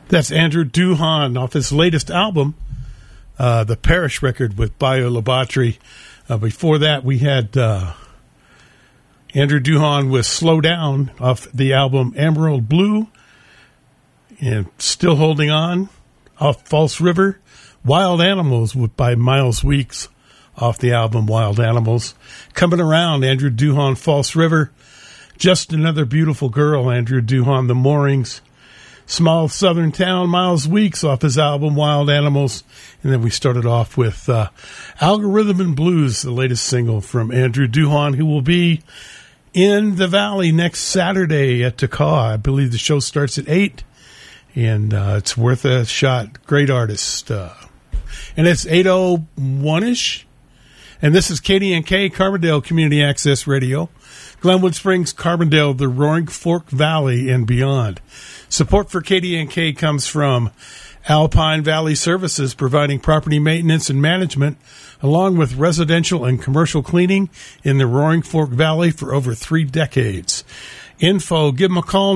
That's Andrew Duhon off his latest album, the Parish record with Bayou Labatry. Before that, we had Andrew Duhon with Slow Down off the album Emerald Blue, and Still Holding On off False River. Wild Animals by Miles Weeks off the album Wild Animals. Coming Around, Andrew Duhon, False River. Just Another Beautiful Girl, Andrew Duhon, The Moorings. Small Southern Town, Miles Weeks off his album Wild Animals. And then we started off with Algorithm and Blues, the latest single from Andrew Duhon, who will be in the Valley next Saturday at Takaw. I believe the show starts at 8, and it's worth a shot. Great artist. And it's 8:01-ish. And this is KDNK, Carbondale Community Access Radio. Glenwood Springs, Carbondale, the Roaring Fork Valley, and beyond. Support for KDNK comes from Alpine Valley Services, providing property maintenance and management, along with residential and commercial cleaning in the Roaring Fork Valley for over 3 decades. Info, give them a call,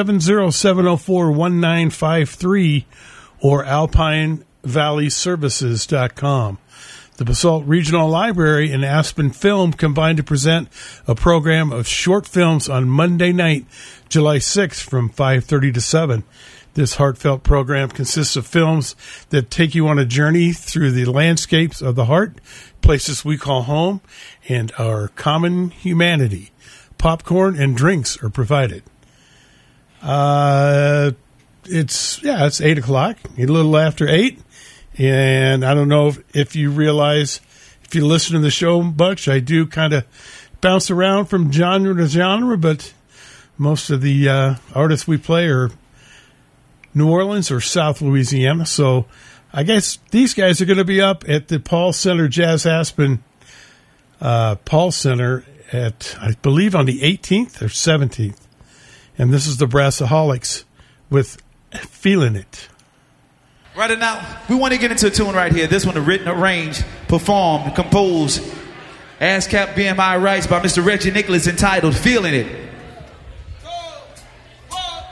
970-704-1953 or alpinevalleyservices.com. The Basalt Regional Library and Aspen Film combined to present a program of short films on Monday night, July 6th from 5:30 to 7. This heartfelt program consists of films that take you on a journey through the landscapes of the heart, places we call home, and our common humanity. Popcorn and drinks are provided. It's 8 o'clock, a little after 8. And I don't know if you realize, if you listen to the show much, I do kind of bounce around from genre to genre, but most of the artists we play are New Orleans or South Louisiana. So I guess these guys are going to be up at the Paul Center Jazz Aspen Paul Center at, I believe, on the 18th or 17th. And this is the Brassaholics with Feeling It. Right now, we want to get into a tune right here. This one, written, arranged, performed, composed, ASCAP BMI rights by Mr. Reggie Nicholas, entitled Feeling It.